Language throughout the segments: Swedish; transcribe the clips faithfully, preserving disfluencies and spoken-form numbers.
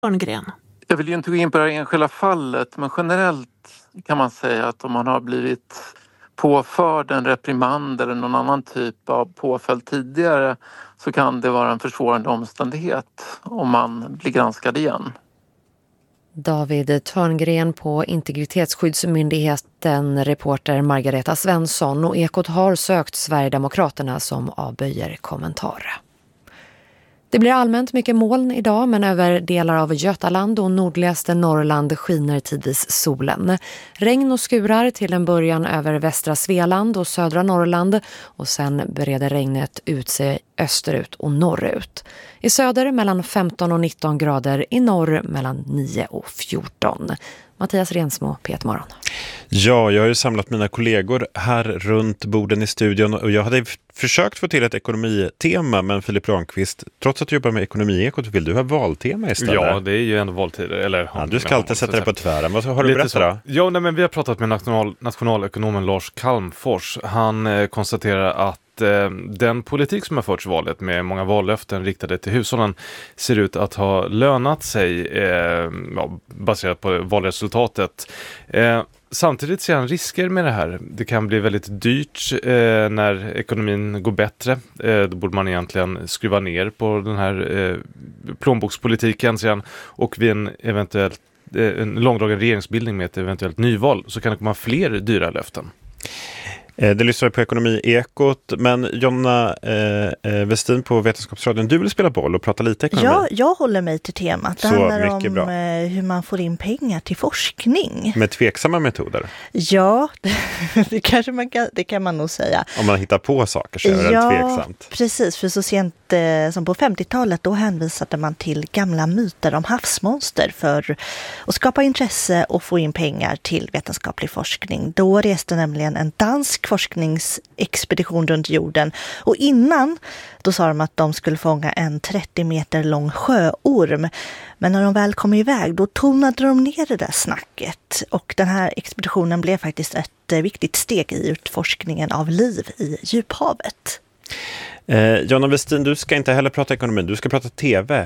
Törngren. Jag vill ju inte gå in på det här enskilda fallet, men generellt kan man säga att om man har blivit påförd en reprimand eller någon annan typ av påföljd tidigare så kan det vara en försvårande omständighet om man blir granskad igen. David Törngren på Integritetsskyddsmyndigheten, reporter Margareta Svensson, och Ekot har sökt Sverigedemokraterna som avböjer kommentar. Det blir allmänt mycket moln idag, men över delar av Götaland och nordligaste Norrland skiner tidvis solen. Regn och skurar till en början över västra Svealand och södra Norrland, och sen bereder regnet ut sig österut och norrut. I söder mellan femton och nitton grader, i norr mellan nio och fjorton. Mattias Rensmo, P ett Morgon. Ja, jag har ju samlat mina kollegor här runt borden i studion och jag hade försökt få till ett ekonomitema, men Filip Ramqvist, trots att du jobbar med ekonomiekot, vill du ha valtema istället? Ja, det är ju ändå valtider. Eller, ja, du ska alltid sätta dig på tvären. Vad har du berättat då? Ja, nej, men vi har pratat med national, nationalekonomen Lars Calmfors. Han eh, konstaterar att eh, den politik som har förts i valet med många vallöften riktade till hushållen ser ut att ha lönat sig eh, ja, baserat på valresultatet. Eh, Samtidigt ser han risker med det här. Det kan bli väldigt dyrt eh, när ekonomin går bättre. Eh, då borde man egentligen skruva ner på den här eh, plånbokspolitiken sen. Och vid en eventuellt eh, en långdragen regeringsbildning med ett eventuellt nyval så kan det komma fler dyra löften. Det lyssnar vi på Ekonomiekot, men Jonna eh, Westin på Vetenskapsradion, du vill spela boll och prata lite ekonomi. Ja, jag håller mig till temat. Det Så handlar om bra. hur man får in pengar till forskning. Med tveksamma metoder? Ja, det, kanske man kan, det kan man nog säga. Om man hittar på saker så är det ja, tveksamt. Precis, för så sent eh, som på femtiotalet då hänvisade man till gamla myter om havsmonster för att skapa intresse och få in pengar till vetenskaplig forskning. Då reste nämligen en dansk forskningsexpedition runt jorden, och innan då sa de att de skulle fånga en trettio meter lång sjöorm, men när de väl kom iväg då tonade de ner det där snacket, och den här expeditionen blev faktiskt ett viktigt steg i utforskningen av liv i djuphavet. eh, Jonna Westin, du ska inte heller prata ekonomi, du ska prata tv.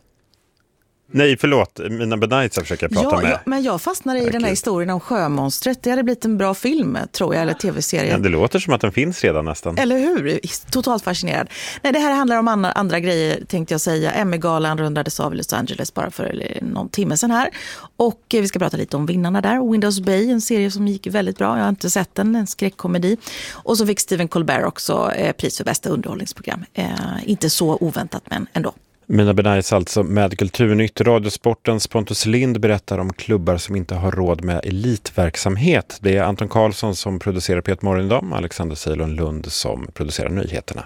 Nej, förlåt. Mina Benaitza försöker jag prata ja, med. Ja, men jag fastnade i Verkligen. den här historien om sjömonstret. Det hade blivit en bra film, tror jag, eller tv-serie. Ja, det låter som att den finns redan nästan. Eller hur? Totalt fascinerad. Nej, det här handlar om andra, andra grejer, tänkte jag säga. Emmy-galan rundades av i Los Angeles bara för någon timme sedan här. Och vi ska prata lite om vinnarna där. Windows Bay, en serie som gick väldigt bra. Jag har inte sett den, en skräckkomedi. Och så fick Stephen Colbert också eh, pris för bästa underhållningsprogram. Eh, inte så oväntat, men ändå. Mina Benaitza alltså med Kulturnytt. Radiosportens Pontus Lind berättar om klubbar som inte har råd med elitverksamhet. Det är Anton Karlsson som producerar P ett Morgon idag, Alexander Ceylon Lund som producerar nyheterna.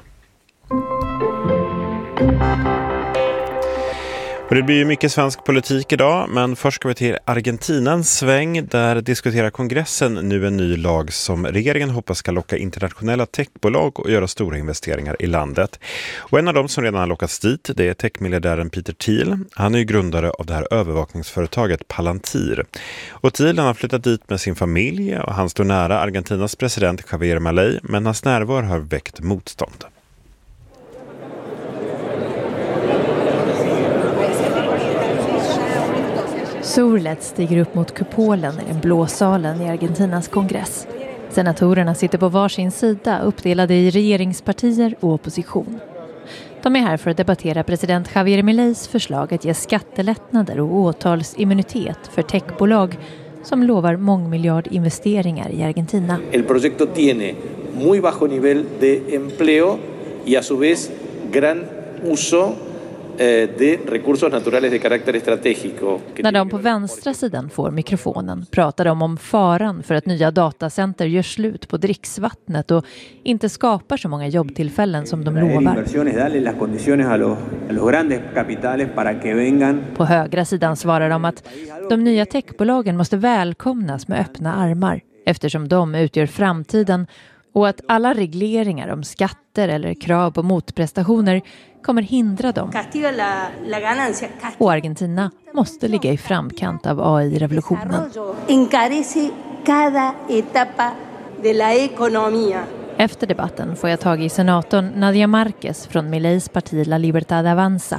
Och det blir ju mycket svensk politik idag, men först ska vi till Argentinans sväng. Där diskuterar kongressen nu en ny lag som regeringen hoppas ska locka internationella techbolag och göra stora investeringar i landet. Och en av dem som redan har lockats dit, det är techmiljardären Peter Thiel. Han är ju grundare av det här övervakningsföretaget Palantir. Och Thiel har flyttat dit med sin familj och han står nära Argentinas president Javier Milei, men hans närvaro har väckt motstånd. Solet stiger upp mot kupolen i den blå salen i Argentinas kongress. Senatorerna sitter på varsin sida, uppdelade i regeringspartier och opposition. De är här för att debattera president Javier Mileis förslag att ge skattelättnader och åtalsimmunitet för techbolag som lovar mångmiljardinvesteringar i Argentina. El proyecto tiene muy bajo nivel de empleo y a su vez gran uso de recursos naturales de carácter estratégico. När de på vänstra sidan får mikrofonen pratar de om faran för att nya datacenter gör slut på dricksvattnet och inte skapar så många jobbtillfällen som de lovar. På högra sidan svarar de att de nya techbolagen måste välkomnas med öppna armar eftersom de utgör framtiden, och att alla regleringar om skatter eller krav på motprestationer kommer hindra dem. Och Argentina måste ligga i framkant av A I-revolutionen. Efter debatten får jag tag i senatorn Nadia Marquez från Mileis parti La Libertad Avanza.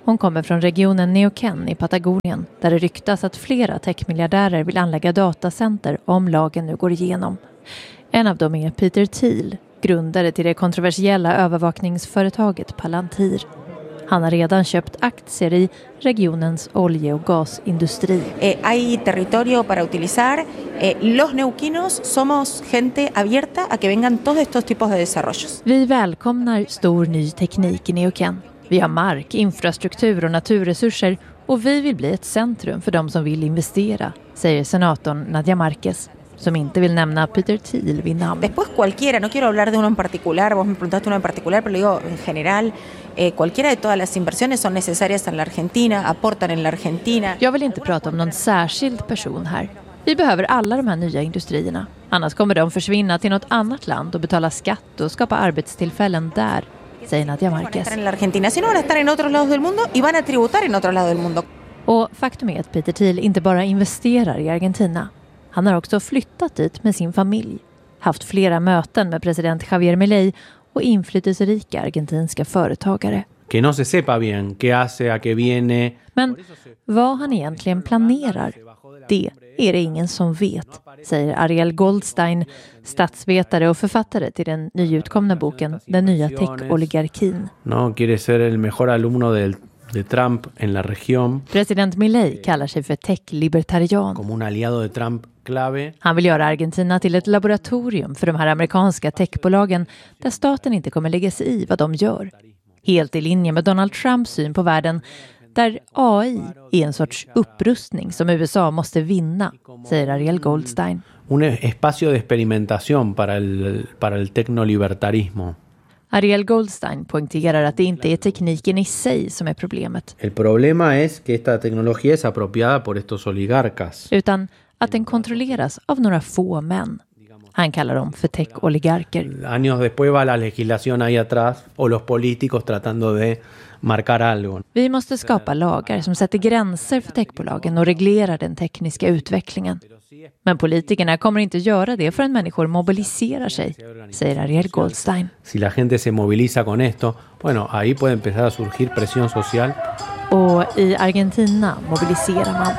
Hon kommer från regionen Neuquén i Patagonien där det ryktas att flera techmiljardärer vill anlägga datacenter om lagen nu går igenom. En av dem är Peter Thiel, grundare till det kontroversiella övervakningsföretaget Palantir. Han har redan köpt aktier i regionens olje- och gasindustri. Eh, hay territorio para utilizar. Eh, los neuquinos somos gente abierta a que vengan todos estos tipos de desarrollos. Vi välkomnar stor ny teknik i Neuquén. Vi har mark, infrastruktur och naturresurser och vi vill bli ett centrum för de som vill investera, säger senatorn Nadia Marquez, som inte vill nämna Peter Thiel vid namn. Después cualquiera, no quiero hablar de uno en particular, vos me preguntaste uno en particular, pero digo en general, eh, cualquiera de todas las inversiones son necesarias en la Argentina, aportan en la Argentina. Jag vill inte prata om någon särskild person här. Vi behöver alla de här nya industrierna. Annars kommer de försvinna till något annat land och betala skatt och skapa arbetstillfällen där, säger Nadia Marquez. En la Argentina, si no van a estar en otros lados del mundo y van a tributar en otros lados del mundo. Och faktum är att Peter Thiel inte bara investerar i Argentina. Han har också flyttat dit med sin familj, haft flera möten med president Javier Milei och inflytelserika argentinska företagare. Que no se sepa bien qué hace, a qué viene. Men vad han egentligen planerar, det är det ingen som vet, säger Ariel Goldstein, statsvetare och författare till den nyutkomna boken Den nya tech-oligarkin. No quiere ser el mejor alumno del de Trump en la región. President Milei kallar sig för tech-libertarian. Como un aliado de Trump clave. Han vill göra Argentina till ett laboratorium för de här amerikanska techbolagen där staten inte kommer lägga sig i vad de gör. Helt i linje med Donald Trumps syn på världen där A I är en sorts upprustning som U S A måste vinna, säger Ariel Goldstein. Un espacio de experimentación para el, para el tecnolibertarismo. Ariel Goldstein poängterar att det inte är tekniken i sig som är problemet. El problema es que esta tecnología es apropiada por estos oligarcas. Utan att den kontrolleras av några få män. Han kallar dem för tech-oligarker. Años después va la legislación ahí atrás o los políticos tratando de marcar algo. Vi måste skapa lagar som sätter gränser för techbolagen och reglerar den tekniska utvecklingen. Men politikerna kommer inte göra det förrän människor mobiliserar sig, säger Ariel Goldstein. Si la gente se moviliza con esto, bueno, ahí puede empezar a surgir presión social. Och i Argentina mobiliserar man.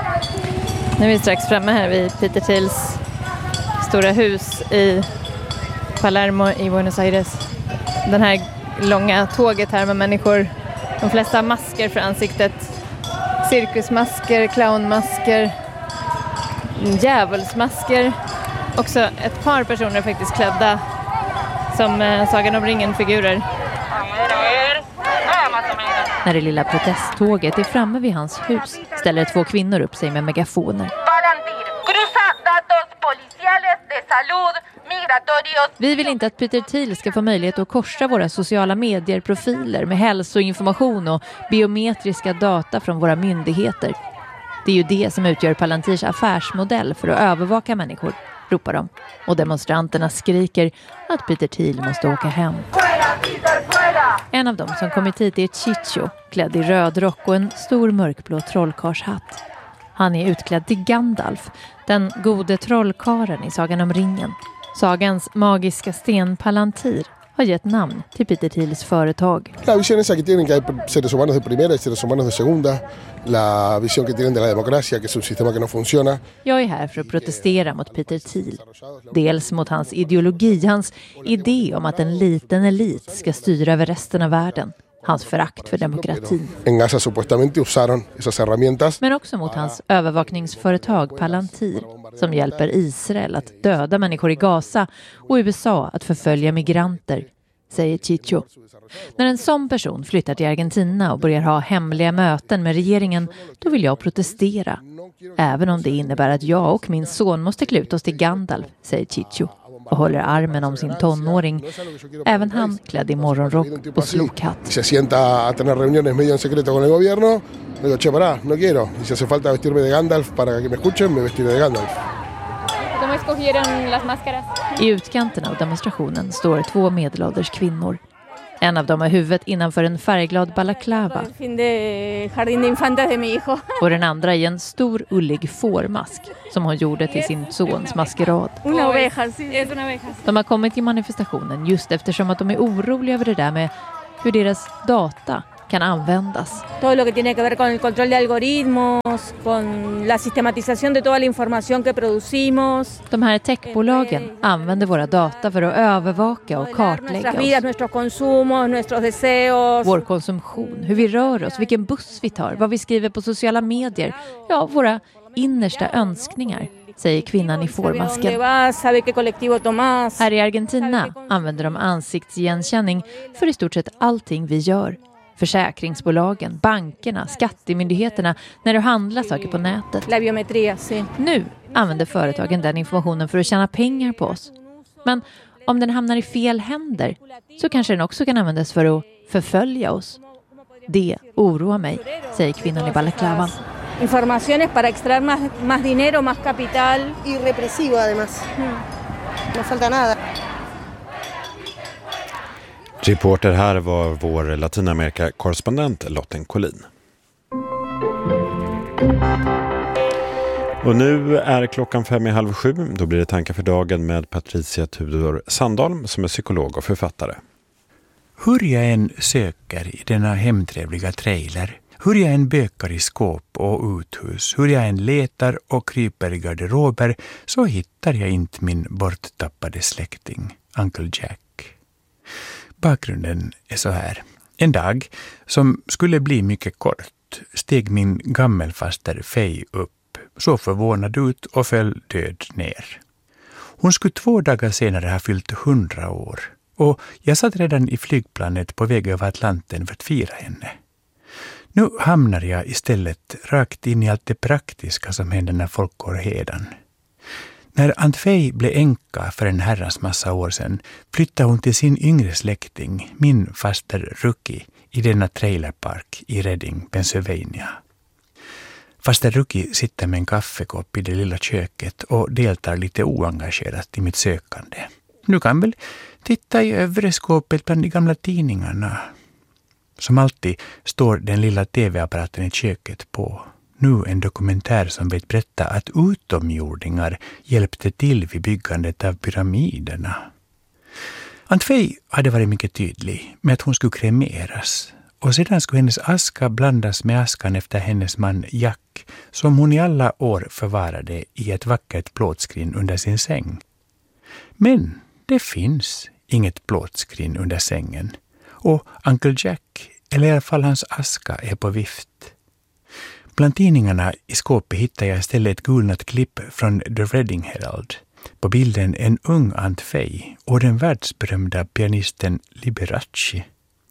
Nu är vi strax framme här vid Peter Thiels stora hus i Palermo i Buenos Aires. Den här långa tåget här med människor, de flesta masker för ansiktet. Cirkusmasker, clownmasker, djävulsmasker. Också ett par personer faktiskt klädda som eh, Sagan om ringen-figurer. När det lilla protesttåget är framme vid hans hus ställer två kvinnor upp sig med megafoner. Vi vill inte att Peter Thiel ska få möjlighet att korsa våra sociala medier-profiler med hälsoinformation och biometriska data från våra myndigheter. Det är ju det som utgör Palantirs affärsmodell för att övervaka människor, ropar de. Och demonstranterna skriker att Peter Thiel måste åka hem. En av dem som kommit hit är Chicho, klädd i röd rock och en stor mörkblå trollkarlshatt. Han är utklädd till Gandalf, den gode trollkaren i Sagan om ringen. Sagans magiska sten Palantir har gett namn till Peter Thiels företag. La visión esa que tienen que hay seres humanos de primera y seres humanos de segunda. La visión que tienen de la democracia, que es un sistema que no funciona. Jag är här för att protestera mot Peter Thiel. Dels mot hans ideologi, hans idé om att en liten elit ska styra över resten av världen. Hans förakt för demokratin. En Gaza supuestamente usaron esas herramientas. Men också mot hans övervakningsföretag Palantir som hjälper Israel att döda människor i Gaza och U S A att förfölja migranter, säger Chicho. När en sån person flyttar till Argentina och börjar ha hemliga möten med regeringen, då vill jag protestera. Även om det innebär att jag och min son måste kluta oss till Gandalf, säger Chicho. Och håller armen om sin tonåring. Även han klädd i morgonrock och slokhatt. Se sienta a tener reuniones medio en secreto con el gobierno. Digo, che, pará, no quiero. Y si hace falta vestirme de Gandalf para que me escuchen, me vestiré de Gandalf. I utkanten av demonstrationen står två medelålders kvinnor. En av dem har huvudet innanför en färgglad balaklava. Och den andra i en stor ullig fårmask som hon gjorde till sin sons maskerad. De har kommit till manifestationen just eftersom att de är oroliga över det där med hur deras data kan användas. Todo lo que tiene que ver con el control de algoritmos, con la sistematización de toda la información que producimos. De här techbolagen använder våra data för att övervaka och kartlägga oss. Vidas, nuestros consumos, nuestros deseos. Vår konsumtion, hur vi rör oss, vilken buss vi tar, vad vi skriver på sociala medier. Ja, våra innersta önskningar, säger kvinnan i fårmasken. Här i Argentina använder de ansiktsigenkänning för i stort sett allting vi gör. Försäkringsbolagen, bankerna, skattemyndigheterna när du handlar saker på nätet. Nu använder företagen den informationen för att tjäna pengar på oss. Men om den hamnar i fel händer så kanske den också kan användas för att förfölja oss. Det oroar mig, säger kvinnan i balaklavan. Informaciones para extraer más, más dinero, más capital. Y represivo además. No falta nada. Reporter här var vår Latinamerika-korrespondent Lotten Collin. Och nu är klockan fem i halv sju. Då blir det tankar för dagen med Patricia Tudor Sandholm som är psykolog och författare. Hur jag än söker i denna hemtrevliga trailer, hur jag än bökar i skåp och uthus, hur jag än letar och kryper i garderober, så hittar jag inte min borttappade släkting, Uncle Jack. Bakgrunden är så här. En dag, som skulle bli mycket kort, steg min gammelfaster Fej upp, så förvånad ut och föll död ner. Hon skulle två dagar senare ha fyllt hundra år, och jag satt redan i flygplanet på väg över Atlanten för att fira henne. Nu hamnar jag istället rakt in i allt det praktiska som händer när folk går hedan. När Aunt Fej blev änka för en herrans massa år sedan flyttade hon till sin yngre släkting, min faster Ruki, i denna trailerpark i Reading, Pennsylvania. Faster Ruki sitter med en kaffekopp i det lilla köket och deltar lite oengagerat i mitt sökande. Nu kan väl titta i övre skåpet bland de gamla tidningarna. Som alltid står den lilla tv-apparaten i köket på. Nu en dokumentär som vet berätta att utomjordingar hjälpte till vid byggandet av pyramiderna. Aunt Fej hade varit mycket tydlig med att hon skulle kremeras. Och sedan skulle hennes aska blandas med askan efter hennes man Jack, som hon i alla år förvarade i ett vackert plåtskrin under sin säng. Men det finns inget plåtskrin under sängen. Och Uncle Jack, eller i alla fall hans aska, är på vift. Bland tidningarna i skåpet hittar jag istället ett gulnat klipp från The Reading Herald. På bilden en ung Aunt Fej och den världsberömda pianisten Liberace.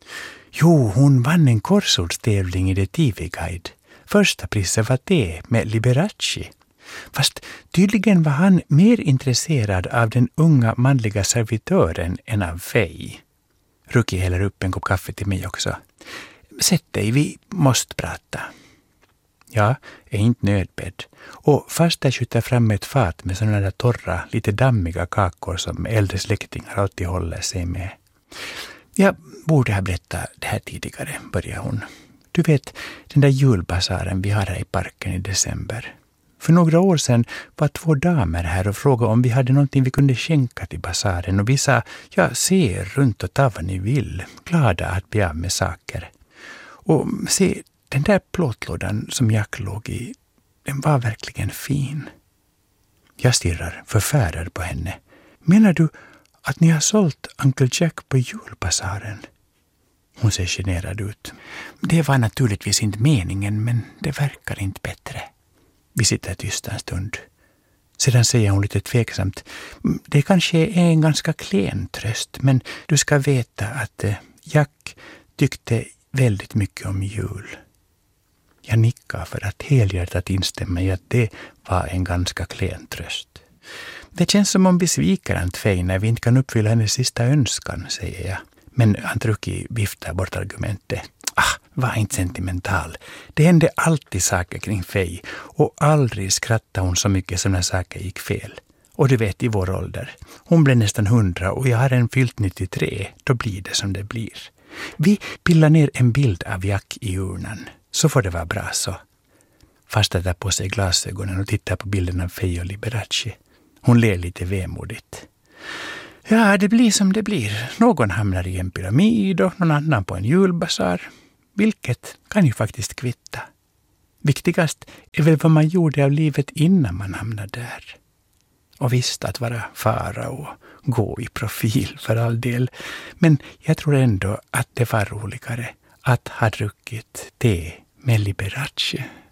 Jo, hon vann en korsordstävling i The T V-guide. Första priset var det med Liberace. Fast tydligen var han mer intresserad av den unga manliga servitören än av Fej. Ruki häller upp en kopp kaffe till mig också. Sätt dig, vi måste prata. Jag är inte nödbedd. Och fast jag skjuter fram ett fat med sådana där torra, lite dammiga kakor som äldre släktingar alltid håller sig med. Jag borde ha berättat det här tidigare, börjar hon. Du vet, den där julbasaren vi har här i parken i december. För några år sedan var två damer här och frågade om vi hade någonting vi kunde skänka till basaren. Och vi sa, ja, se runt och ta vad ni vill. Glada att bli av med saker. Och se, den där plåtlådan som Jack låg i, den var verkligen fin. Jag stirrar förfärad på henne. Menar du att ni har sålt Uncle Jack på julbasaren? Hon ser generad ut. Det var naturligtvis inte meningen, men det verkar inte bättre. Vi sitter tysta en stund. Sedan säger hon lite tveksamt. Det kanske är en ganska klen tröst, men du ska veta att Jack tyckte väldigt mycket om jul. Jag nickar för att helhjärtat instämma i att det var en ganska klen tröst. Det känns som om vi sviker Aunt Fej när vi inte kan uppfylla hennes sista önskan, säger jag. Men Aunt Ruki viftar bort argumentet. Ah, var inte sentimental. Det hände alltid saker kring Fej och aldrig skrattade hon så mycket som när saker gick fel. Och du vet, i vår ålder. Hon blev nästan hundra och jag har en fyllt nittiotre. Då blir det som det blir. Vi pillar ner en bild av Jack i urnan. Så får det vara bra så. Fast tar på sig glasögonen och tittar på bilden av Fej och Liberace. Hon ler lite vemodigt. Ja, det blir som det blir. Någon hamnar i en pyramid och någon annan på en julbasar. vilket kan ju faktiskt kvitta. Viktigast är väl vad man gjorde av livet innan man hamnade där. Och visst, att vara fara och gå i profil för all del. Men jag tror ändå att det var roligare att ha druckit te med Liberace.